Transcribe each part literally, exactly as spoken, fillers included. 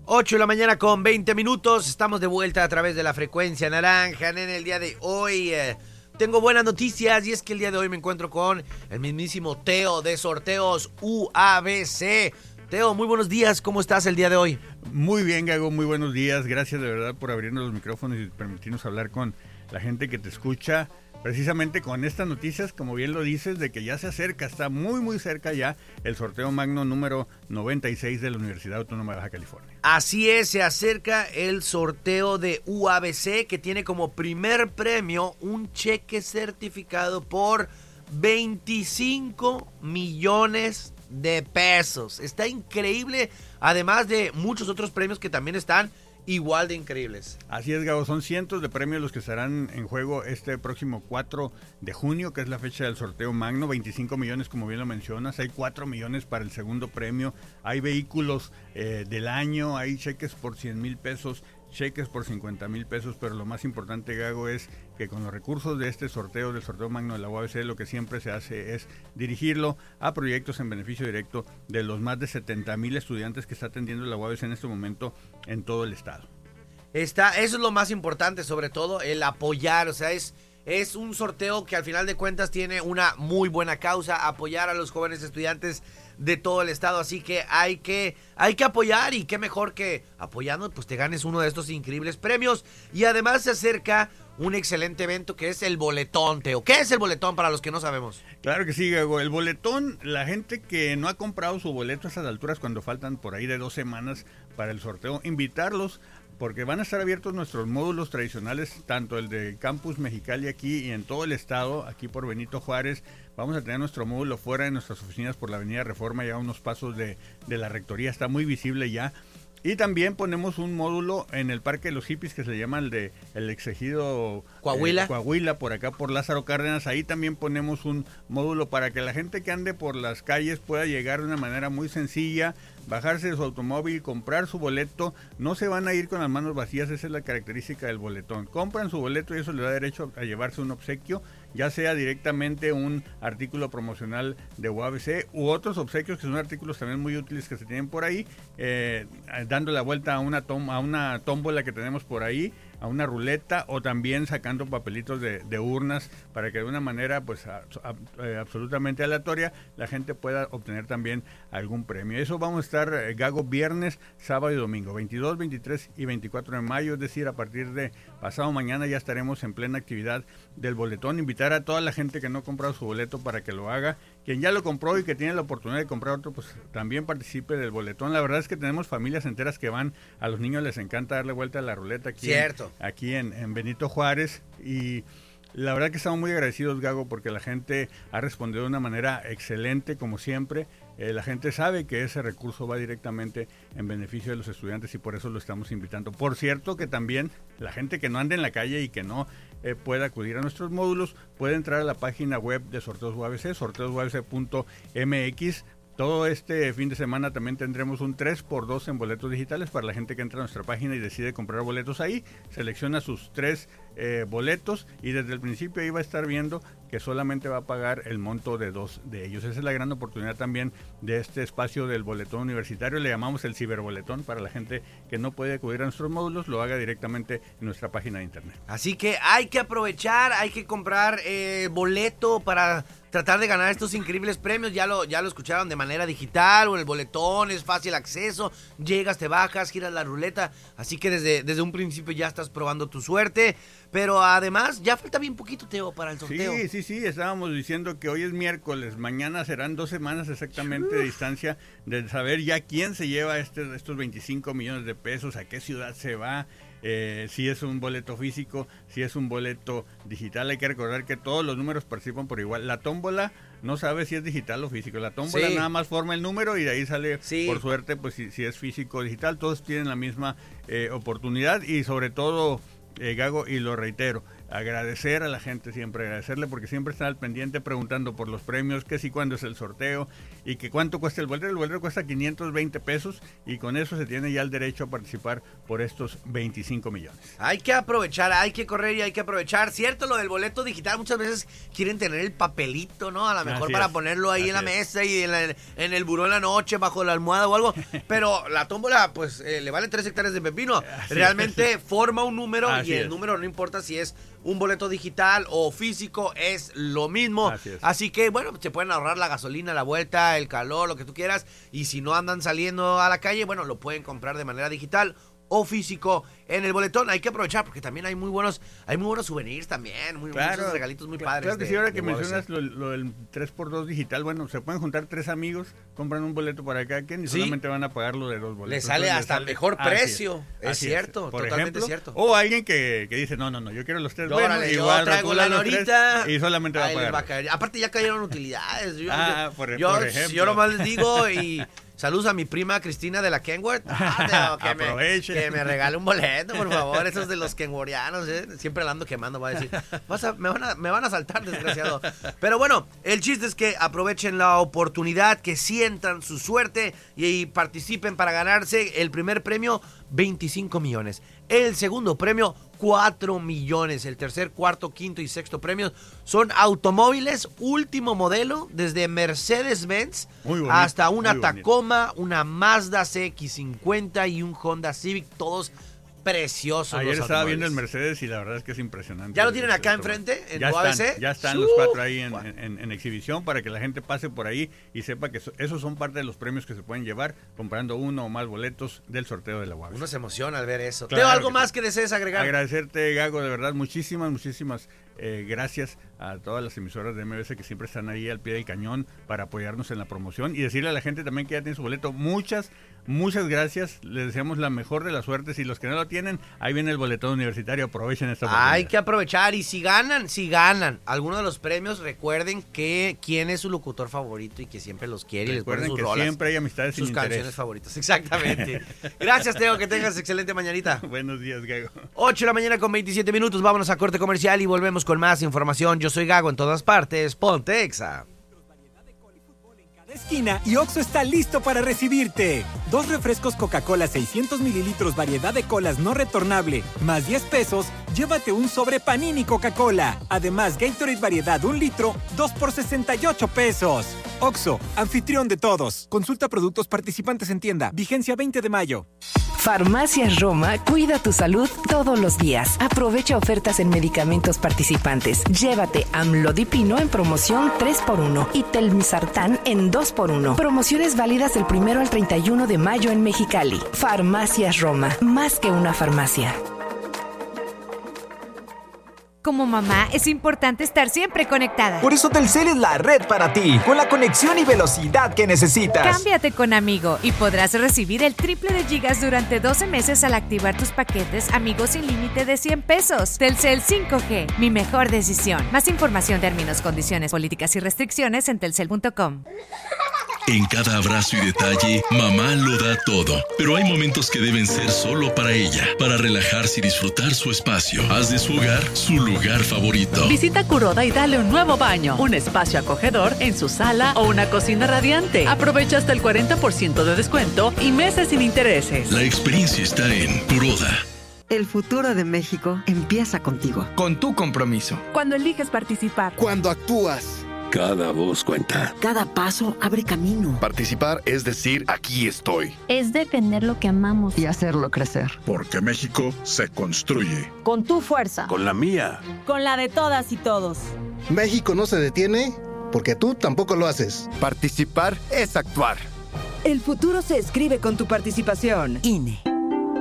ocho de la mañana con veinte minutos. Estamos de vuelta a través de la frecuencia naranja. En el día de hoy eh, tengo buenas noticias y es que el día de hoy me encuentro con el mismísimo Teo de Sorteos U A B C. Teo, muy buenos días. ¿Cómo estás el día de hoy? Muy bien, Gago. Muy buenos días. Gracias de verdad por abrirnos los micrófonos y permitirnos hablar con la gente que te escucha. Precisamente con estas noticias, como bien lo dices, de que ya se acerca, está muy muy cerca ya el sorteo magno número noventa y seis de la Universidad Autónoma de Baja California. Así es, se acerca el sorteo de U A B C, que tiene como primer premio un cheque certificado por veinticinco millones de pesos. Está increíble, además de muchos otros premios que también están igual de increíbles. Así es, Gabo, son cientos de premios los que estarán en juego este próximo cuatro de junio, que es la fecha del sorteo magno. Veinticinco millones, como bien lo mencionas, hay cuatro millones para el segundo premio, hay vehículos eh, del año, hay cheques por cien mil pesos, cheques por cincuenta mil pesos, pero lo más importante, Gago, es que con los recursos de este sorteo, del sorteo magno de la U A B C, lo que siempre se hace es dirigirlo a proyectos en beneficio directo de los más de setenta mil estudiantes que está atendiendo la U A B C en este momento en todo el estado. Está, eso es lo más importante, sobre todo el apoyar, o sea, es, es un sorteo que al final de cuentas tiene una muy buena causa, apoyar a los jóvenes estudiantes de todo el estado, así que hay que hay que apoyar, y qué mejor que apoyando pues te ganes uno de estos increíbles premios. Y además se acerca un excelente evento que es el boletón, Teo. ¿Qué es el boletón para los que no sabemos? Claro que sí, Gago. El boletón, la gente que no ha comprado su boleto a estas alturas, cuando faltan por ahí de dos semanas para el sorteo, invitarlos, porque van a estar abiertos nuestros módulos tradicionales, tanto el de Campus Mexicali aquí y en todo el estado, aquí por Benito Juárez. Vamos a tener nuestro módulo fuera de nuestras oficinas por la Avenida Reforma, ya a unos pasos de, de la rectoría, está muy visible ya. Y también ponemos un módulo en el Parque de los Hippies, que se llama el de el exegido Coahuila. Eh, Coahuila, por acá por Lázaro Cárdenas. Ahí también ponemos un módulo para que la gente que ande por las calles pueda llegar de una manera muy sencilla, bajarse de su automóvil, comprar su boleto. No se van a ir con las manos vacías, esa es la característica del boletón. Compran su boleto y eso le da derecho a llevarse un obsequio, ya sea directamente un artículo promocional de U A B C u otros obsequios que son artículos también muy útiles que se tienen por ahí, eh, dando la vuelta a una, tom- a una tómbola que tenemos por ahí, a una ruleta, o también sacando papelitos de, de urnas para que de una manera pues a, a, a, absolutamente aleatoria la gente pueda obtener también algún premio. Eso vamos a estar, eh, Gago, viernes, sábado y domingo, veintidós, veintitrés y veinticuatro de mayo, es decir, a partir de pasado mañana ya estaremos en plena actividad del boletón. Invitar a toda la gente que no ha comprado su boleto para que lo haga. Quien ya lo compró y que tiene la oportunidad de comprar otro, pues también participe del boletón. La verdad es que tenemos familias enteras que van, a los niños les encanta darle vuelta a la ruleta aquí, Cierto. en, aquí en, en Benito Juárez, y la verdad que estamos muy agradecidos, Gago, porque la gente ha respondido de una manera excelente, como siempre. Eh, la gente sabe que ese recurso va directamente en beneficio de los estudiantes y por eso lo estamos invitando. Por cierto, que también la gente que no ande en la calle y que no eh, pueda acudir a nuestros módulos puede entrar a la página web de Sorteos U A B C, sorteos u a b c punto m x. Todo este fin de semana también tendremos un tres por dos en boletos digitales para la gente que entra a nuestra página y decide comprar boletos ahí. Selecciona sus tres eh, boletos y desde el principio ahí va a estar viendo que solamente va a pagar el monto de dos de ellos. Esa es la gran oportunidad también de este espacio del boletón universitario. Le llamamos el ciberboletón para la gente que no puede acudir a nuestros módulos, lo haga directamente en nuestra página de internet. Así que hay que aprovechar, hay que comprar eh, boleto para tratar de ganar estos increíbles premios. Ya lo, ya lo escucharon, de manera digital o en el boletón, es fácil acceso, llegas, te bajas, giras la ruleta, así que desde, desde un principio ya estás probando tu suerte. Pero además ya falta bien poquito, Teo, para el sorteo. Sí, sí, sí, estábamos diciendo que hoy es miércoles, mañana serán dos semanas exactamente de distancia de saber ya quién se lleva este, estos veinticinco millones de pesos, a qué ciudad se va. Eh, si es un boleto físico, si es un boleto digital. Hay que recordar que todos los números participan por igual. La tómbola no sabe si es digital o físico. La tómbola sí. Nada más forma el número y de ahí sale, sí. Por suerte, pues si, si es físico o digital. Todos tienen la misma eh, oportunidad y sobre todo, eh, Gago, y lo reitero, agradecer a la gente siempre, agradecerle porque siempre están al pendiente preguntando por los premios, que si cuándo es el sorteo. y que cuánto cuesta el boleto. El boleto cuesta quinientos veinte pesos y con eso se tiene ya el derecho a participar por estos veinticinco millones. Hay que aprovechar, hay que correr y hay que aprovechar. Cierto, lo del boleto digital, muchas veces quieren tener el papelito, ¿no? A lo mejor Así para es, ponerlo ahí así en la es. mesa y en, la- en el buró en la noche, bajo la almohada o algo. Pero la tómbola, pues, eh, le vale tres hectáreas de pepino. Así Realmente forma un número Así y el es. número no importa si es un boleto digital o físico, es lo mismo. Así es. Así que, bueno, se pueden ahorrar la gasolina, la vuelta, el calor, lo que tú quieras. Y si no andan saliendo a la calle, bueno, lo pueden comprar de manera digital o físico en el boletón. Hay que aprovechar porque también hay muy buenos, hay muy buenos souvenirs también, muy muchos regalitos muy padres. Claro que de- sí, ahora de que U A B C. mencionas lo, lo del tres por dos digital, bueno, se pueden juntar tres amigos, compran un boleto para cada quien y Sí. solamente van a pagar lo de los boletos. Le sale Entonces, hasta mejor así precio. Es así cierto, Por totalmente ejemplo, cierto. O alguien que, que dice, no, no, no, yo quiero los tres Órale, buenos, yo igual traigo recula la los tres norita. y solamente va a Ahí les pagar. va a caer. Aparte ya cayeron utilidades. Yo, Ah, yo- por- yo, por ejemplo. yo nomás les digo y saludos a mi prima Cristina de la Kenworth. Ah, de- que, me, Aproveche. que me regale un boleto, por favor. Esos de los kenworthianos, ¿eh? Siempre la ando quemando, va a decir. Vas a- me, van a, me van a saltar, desgraciado. Pero bueno, el chiste es que aprovechen la oportunidad, que sientan su suerte y, y participen para ganarse el primer premio, veinticinco millones. El segundo premio, cuatro millones. El tercer, cuarto, quinto y sexto premios son automóviles último modelo, desde Mercedes-Benz Muy bonito, hasta una muy bonito. Tacoma, una Mazda C X cincuenta y un Honda Civic, todos preciosos. Ayer los estaba viendo el automóviles. Mercedes y la verdad es que es impresionante. ¿Ya lo tienen acá Este, enfrente, en ya U A B C? están, ya están ¡Sú! los cuatro ahí en, Guau. en- en exhibición para que la gente pase por ahí y sepa que so- esos son parte de los premios que se pueden llevar comprando uno o más boletos del sorteo de la U A B C. Uno se emociona al ver eso. Claro ¿Teo algo que más sí. que desees agregar? Agradecerte, Gago, de verdad, muchísimas, muchísimas eh, gracias a todas las emisoras de M B S que siempre están ahí al pie del cañón para apoyarnos en la promoción y decirle a la gente también que ya tiene su boleto. Muchas, muchas gracias. Les deseamos la mejor de las suertes y los que no lo tienen, ahí viene el boletón universitario. Aprovechen esta oportunidad. Hay que aprovechar y si ganan, si ganan alguno de los premios, recuerden que quién es su locutor favorito y que siempre los quiere y les pone Recuerden sus que rolas, siempre hay amistades sus sin canciones interés. favoritas. Exactamente. Gracias, Teo, que tengas excelente mañanita. Buenos días, Gago. ocho de la mañana con veintisiete minutos, vámonos a corte comercial y volvemos con más información. Yo soy Gago en todas partes, ponte Exa. Esquina y Oxxo está listo para recibirte. Dos refrescos Coca-Cola seiscientos mililitros variedad de colas no retornable, más diez pesos, llévate un sobre Panini Coca-Cola. Además, Gatorade variedad un litro, dos por sesenta y ocho pesos. Oxxo, anfitrión de todos. Consulta productos participantes en tienda. Vigencia veinte de mayo. Farmacias Roma cuida tu salud todos los días. Aprovecha ofertas en medicamentos participantes. Llévate Amlodipino en promoción tres por uno y Telmisartán en dos por uno. Promociones válidas del primero al treinta y uno de mayo en Mexicali. Farmacias Roma, más que una farmacia. Como mamá, es importante estar siempre conectada. Por eso Telcel es la red para ti, con la conexión y velocidad que necesitas. Cámbiate con Amigo y podrás recibir el triple de gigas durante doce meses al activar tus paquetes Amigo sin límite de cien pesos. Telcel cinco G, mi mejor decisión. Más información, términos, condiciones, políticas y restricciones en telcel punto com. En cada abrazo y detalle, mamá lo da todo. Pero hay momentos que deben ser solo para ella, para relajarse y disfrutar su espacio. Haz de su hogar su lugar favorito. Visita Kuroda y dale un nuevo baño, un espacio acogedor en su sala o una cocina radiante. Aprovecha hasta el cuarenta por ciento de descuento y meses sin intereses. La experiencia está en Kuroda. El futuro de México empieza contigo. Con tu compromiso. Cuando eliges participar. Cuando actúas. Cada voz cuenta. Cada paso abre camino. Participar es decir, aquí estoy. Es defender lo que amamos. Y hacerlo crecer. Porque México se construye. Con tu fuerza. Con la mía. Con la de todas y todos. México no se detiene porque tú tampoco lo haces. Participar es actuar. El futuro se escribe con tu participación. I N E.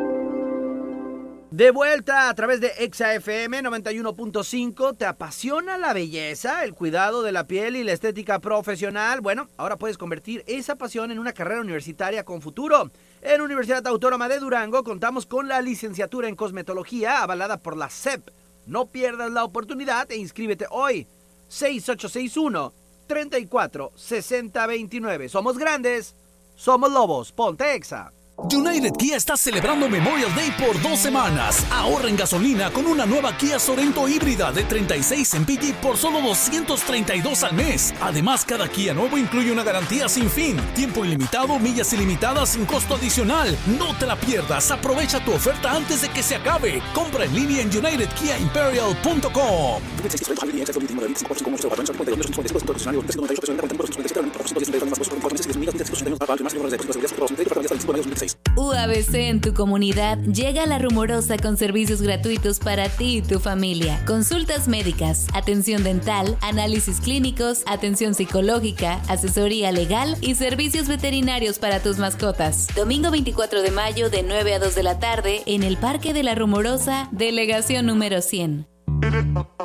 De vuelta a través de Exa F M noventa y uno punto cinco. ¿Te apasiona la belleza, el cuidado de la piel y la estética profesional? Bueno, ahora puedes convertir esa pasión en una carrera universitaria con futuro. En Universidad Autónoma de Durango contamos con la licenciatura en cosmetología avalada por la S E P. No pierdas la oportunidad e inscríbete hoy. seis ocho seis uno, tres cuatro, seis cero dos nueve. Somos grandes, somos lobos. Ponte Exa. United Kia está celebrando Memorial Day por dos semanas. Ahorra en gasolina con una nueva Kia Sorento híbrida de treinta y seis M P G por solo doscientos treinta y dos al mes. Además, cada Kia nuevo incluye una garantía sin fin, tiempo ilimitado, millas ilimitadas sin costo adicional. No te la pierdas. Aprovecha tu oferta antes de que se acabe. Compra en línea en united kia imperial punto com. U A B C en tu comunidad llega a La Rumorosa con servicios gratuitos para ti y tu familia. Consultas médicas, atención dental, análisis clínicos, atención psicológica, asesoría legal y servicios veterinarios para tus mascotas. Domingo veinticuatro de mayo de nueve a dos de la tarde en el Parque de La Rumorosa, delegación número cien.